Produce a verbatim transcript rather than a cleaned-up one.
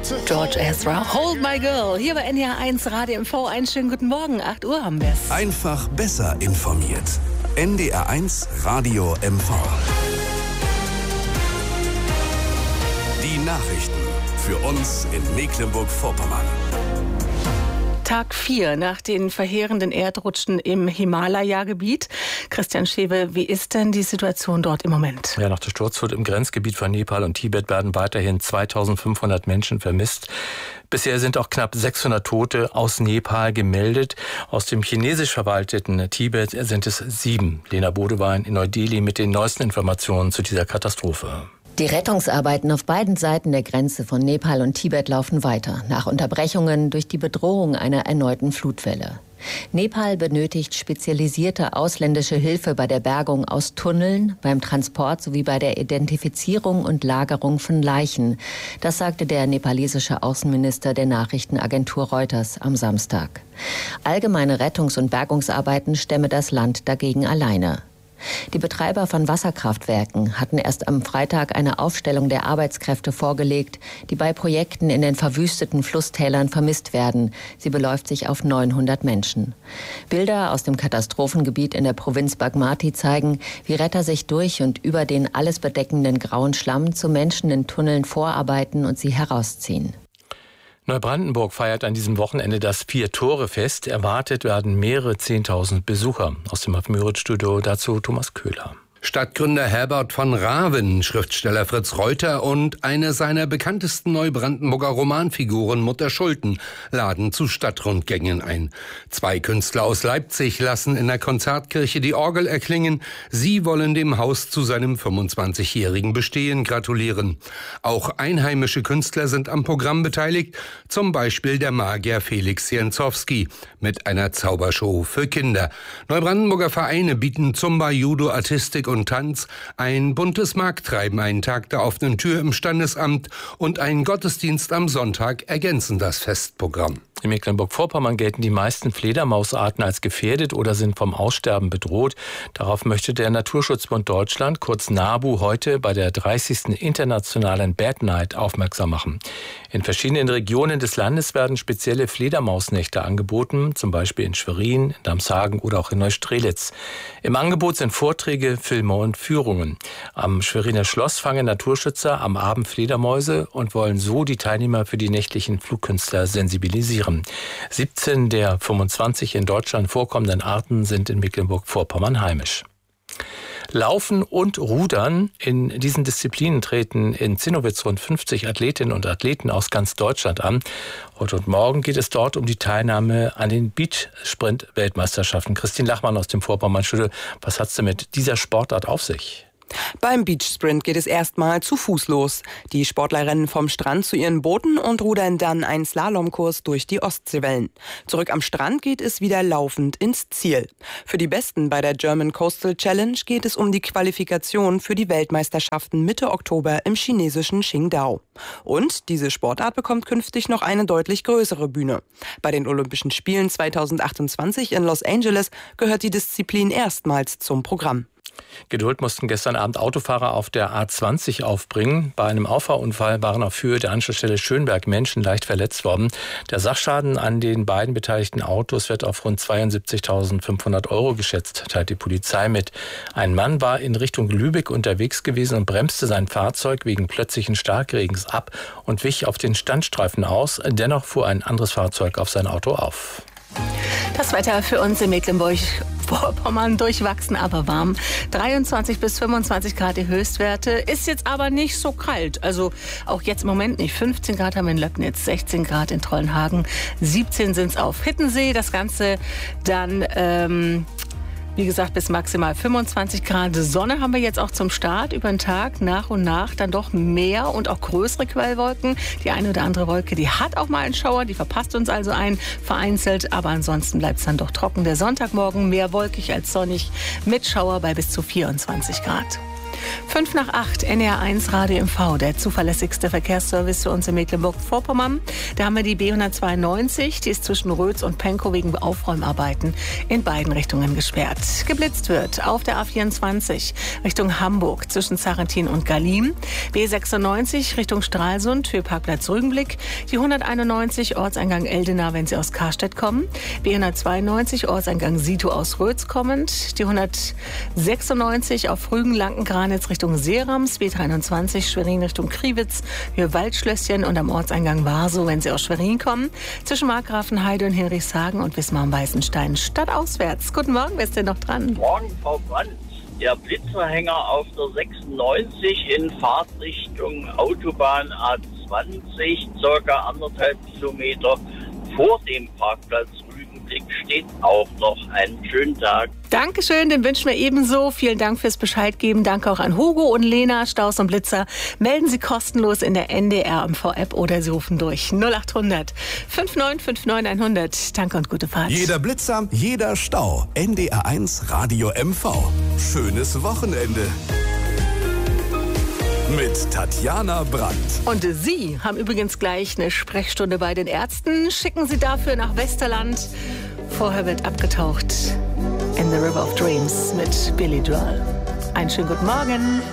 George Ezra, Hold My Girl, hier bei N D R eins Radio M V. Einen schönen guten Morgen, acht Uhr haben wir es. Einfach besser informiert. N D R eins Radio M V. Die Nachrichten für uns in Mecklenburg-Vorpommern. Tag vier nach den verheerenden Erdrutschen im Himalaya-Gebiet. Christian Schewe, wie ist denn die Situation dort im Moment? Ja, nach der Sturzflut im Grenzgebiet von Nepal und Tibet werden weiterhin zweitausendfünfhundert Menschen vermisst. Bisher sind auch knapp sechshundert Tote aus Nepal gemeldet. Aus dem chinesisch verwalteten Tibet sind es sieben. Lena Bodewein in Neu-Delhi mit den neuesten Informationen zu dieser Katastrophe. Die Rettungsarbeiten auf beiden Seiten der Grenze von Nepal und Tibet laufen weiter, nach Unterbrechungen durch die Bedrohung einer erneuten Flutwelle. Nepal benötigt spezialisierte ausländische Hilfe bei der Bergung aus Tunneln, beim Transport sowie bei der Identifizierung und Lagerung von Leichen. Das sagte der nepalesische Außenminister der Nachrichtenagentur Reuters am Samstag. Allgemeine Rettungs- und Bergungsarbeiten stemme das Land dagegen alleine. Die Betreiber von Wasserkraftwerken hatten erst am Freitag eine Aufstellung der Arbeitskräfte vorgelegt, die bei Projekten in den verwüsteten Flusstälern vermisst werden. Sie beläuft sich auf neunhundert Menschen. Bilder aus dem Katastrophengebiet in der Provinz Bagmati zeigen, wie Retter sich durch und über den alles bedeckenden grauen Schlamm zu Menschen in Tunneln vorarbeiten und sie herausziehen. Neubrandenburg feiert an diesem Wochenende das Vier-Tore-Fest. Erwartet werden mehrere Zehntausend Besucher. Aus dem Myriad-Studio dazu Thomas Köhler. Stadtgründer Herbert von Raven, Schriftsteller Fritz Reuter und eine seiner bekanntesten Neubrandenburger Romanfiguren Mutter Schulten laden zu Stadtrundgängen ein. Zwei Künstler aus Leipzig lassen in der Konzertkirche die Orgel erklingen. Sie wollen dem Haus zu seinem fünfundzwanzigjährigen Bestehen gratulieren. Auch einheimische Künstler sind am Programm beteiligt, zum Beispiel der Magier Felix Jenzowski mit einer Zaubershow für Kinder. Neubrandenburger Vereine bieten Zumba, Judo, Artistik und und Tanz, ein buntes Markttreiben, einen Tag der offenen Tür im Standesamt und ein Gottesdienst am Sonntag ergänzen das Festprogramm. In Mecklenburg-Vorpommern gelten die meisten Fledermausarten als gefährdet oder sind vom Aussterben bedroht. Darauf möchte der Naturschutzbund Deutschland, kurz NABU, heute bei der dreißigsten Internationalen Bat Night aufmerksam machen. In verschiedenen Regionen des Landes werden spezielle Fledermausnächte angeboten, zum Beispiel in Schwerin, in Damshagen oder auch in Neustrelitz. Im Angebot sind Vorträge, Filme und Führungen. Am Schweriner Schloss fangen Naturschützer am Abend Fledermäuse und wollen so die Teilnehmer für die nächtlichen Flugkünstler sensibilisieren. siebzehn der fünfundzwanzig in Deutschland vorkommenden Arten sind in Mecklenburg-Vorpommern heimisch. Laufen und Rudern. In diesen Disziplinen treten in Zinnowitz rund fünfzig Athletinnen und Athleten aus ganz Deutschland an. Heute und morgen geht es dort um die Teilnahme an den Beachsprint-Weltmeisterschaften. Christine Lachmann aus dem Vorpommern-Studio. Was hat's denn mit dieser Sportart auf sich? Beim Beachsprint geht es erstmal zu Fuß los. Die Sportler rennen vom Strand zu ihren Booten und rudern dann einen Slalomkurs durch die Ostseewellen. Zurück am Strand geht es wieder laufend ins Ziel. Für die Besten bei der German Coastal Challenge geht es um die Qualifikation für die Weltmeisterschaften Mitte Oktober im chinesischen Qingdao. Und diese Sportart bekommt künftig noch eine deutlich größere Bühne. Bei den Olympischen Spielen zweitausendachtundzwanzig in Los Angeles gehört die Disziplin erstmals zum Programm. Geduld mussten gestern Abend Autofahrer auf der A zwanzig aufbringen. Bei einem Auffahrunfall waren auf Höhe der Anschlussstelle Schönberg Menschen leicht verletzt worden. Der Sachschaden an den beiden beteiligten Autos wird auf rund zweiundsiebzigtausendfünfhundert Euro geschätzt, teilt die Polizei mit. Ein Mann war in Richtung Lübeck unterwegs gewesen und bremste sein Fahrzeug wegen plötzlichen Starkregens ab und wich auf den Standstreifen aus. Dennoch fuhr ein anderes Fahrzeug auf sein Auto auf. Das Wetter für uns in Mecklenburg-Vorpommern durchwachsen, aber warm. dreiundzwanzig bis fünfundzwanzig Grad die Höchstwerte. Ist jetzt aber nicht so kalt. Also auch jetzt im Moment nicht. fünfzehn Grad haben wir in Löbnitz, sechzehn Grad in Trollenhagen, siebzehn sind es auf Hittensee. Das Ganze dann... Ähm Wie gesagt, bis maximal fünfundzwanzig Grad. Sonne haben wir jetzt auch zum Start über den Tag. Nach und nach dann doch mehr und auch größere Quellwolken. Die eine oder andere Wolke, die hat auch mal einen Schauer. Die verpasst uns also ein, vereinzelt. Aber ansonsten bleibt es dann doch trocken. Der Sonntagmorgen mehr wolkig als sonnig mit Schauer bei bis zu vierundzwanzig Grad. Fünf nach acht, N D R eins Radio M V, der zuverlässigste Verkehrsservice für uns in Mecklenburg-Vorpommern. Da haben wir die B hundertzweiundneunzig, die ist zwischen Rötz und Pankow wegen Aufräumarbeiten in beiden Richtungen gesperrt. Geblitzt wird auf der A vierundzwanzig Richtung Hamburg zwischen Sarrentin und Gallim. B sechsundneunzig Richtung Stralsund, Höheparkplatz Rügenblick. Die hunderteinundneunzig Ortseingang Eldena, wenn Sie aus Karstedt kommen. B hundertzweiundneunzig Ortseingang Sito aus Rötz kommend. Die hundertsechsundneunzig auf Rügen-Lanken-Granitz Richtung Seerams. B dreiundzwanzig Schwerin Richtung Kriwitz, Höhe Waldschlösschen und am Ortseingang Warsow, wenn Sie aus Schwerin kommen. Zwischen Markgrafenheide und Hinrichshagen und Wismar-Weißenstein stadtauswärts. Guten Morgen, wer ist denn noch dran? Morgen, Frau Brandt. Der Blitzerhänger auf der sechsundneunzig in Fahrtrichtung Autobahn A zwanzig, circa anderthalb Kilometer vor dem Parkplatz Rügenblick, steht auch noch. Einen schönen Tag. Dankeschön, den wünschen wir ebenso. Vielen Dank fürs Bescheid geben. Danke auch an Hugo und Lena, Staus und Blitzer. Melden Sie kostenlos in der N D R M V-App oder Sie rufen durch null acht hundert neunundfünfzig neunundfünfzig hundert. Danke und gute Fahrt. Jeder Blitzer, jeder Stau. N D R eins Radio M V. Schönes Wochenende. Mit Tatjana Brandt. Und Sie haben übrigens gleich eine Sprechstunde bei den Ärzten. Schicken Sie dafür nach Westerland. Vorher wird abgetaucht in The River of Dreams mit Billy Joel. Einen schönen guten Morgen.